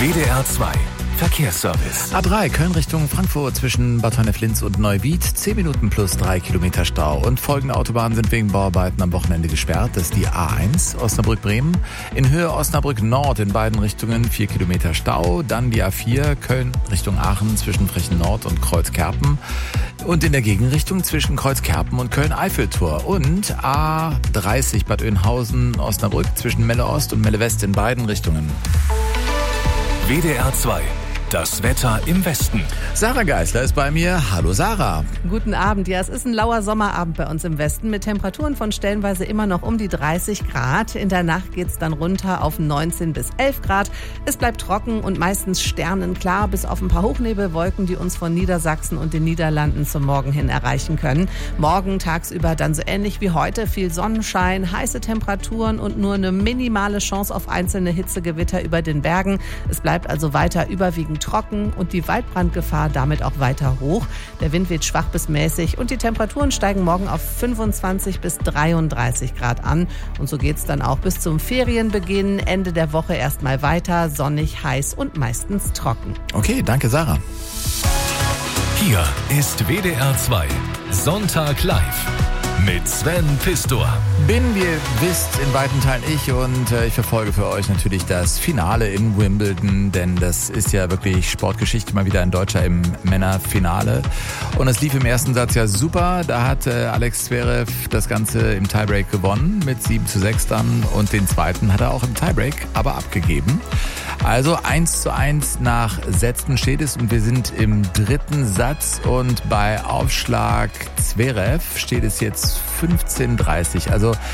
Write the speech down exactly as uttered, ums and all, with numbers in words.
W D R zwei Verkehrsservice. A drei Köln Richtung Frankfurt zwischen Bad Honnef-Linz und Neuwied. zehn Minuten plus drei Kilometer Stau. Und folgende Autobahnen sind wegen Bauarbeiten am Wochenende gesperrt. Das ist die A eins Osnabrück-Bremen. In Höhe Osnabrück-Nord in beiden Richtungen vier Kilometer Stau. Dann die A vier Köln Richtung Aachen zwischen Frechen-Nord und Kreuzkerpen. Und in der Gegenrichtung zwischen Kreuzkerpen und Köln-Eiffeltor. Und A dreißig Bad Oeynhausen-Osnabrück zwischen Melle-Ost und Melle-West in beiden Richtungen. W D R zwei. Das Wetter im Westen. Sarah Geisler ist bei mir. Hallo Sarah. Guten Abend. Ja, es ist ein lauer Sommerabend bei uns im Westen mit Temperaturen von stellenweise immer noch um die dreißig Grad. In der Nacht geht's dann runter auf neunzehn bis elf Grad. Es bleibt trocken und meistens sternenklar, bis auf ein paar Hochnebelwolken, die uns von Niedersachsen und den Niederlanden zum Morgen hin erreichen können. Morgen tagsüber dann so ähnlich wie heute. Viel Sonnenschein, heiße Temperaturen und nur eine minimale Chance auf einzelne Hitzegewitter über den Bergen. Es bleibt also weiter überwiegend trocken und die Waldbrandgefahr damit auch weiter hoch. Der Wind weht schwach bis mäßig und die Temperaturen steigen morgen auf fünfundzwanzig bis dreiunddreißig Grad an. Und so geht's dann auch bis zum Ferienbeginn. Ende der Woche erstmal weiter, sonnig, heiß und meistens trocken. Okay, danke Sarah. Hier ist W D R zwei Sonntag live mit Sven Pistor. Bin, wie ihr wisst, in weiten Teilen ich und äh, ich verfolge für euch natürlich das Finale in Wimbledon, denn das ist ja wirklich Sportgeschichte, mal wieder ein Deutscher im Männerfinale. Und es lief im ersten Satz ja super, da hat äh, Alex Zverev das Ganze im Tiebreak gewonnen mit sieben zu sechs dann und den zweiten hat er auch im Tiebreak aber abgegeben. Also eins zu eins nach Sätzen steht es und wir sind im dritten Satz und bei Aufschlag Zverev steht es jetzt fünfzehn dreißig. Also